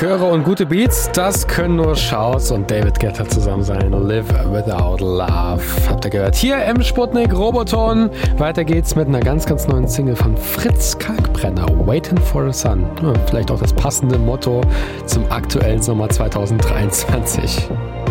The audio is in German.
Chöre und gute Beats, das können nur Shouse und David Guetta zusammen sein. Live Without Love. Habt ihr gehört? Hier im Sputnik Roboton. Weiter geht's mit einer ganz, ganz neuen Single von Fritz Kalkbrenner. Waiting for the Sun. Ja, vielleicht auch das passende Motto zum aktuellen Sommer 2023.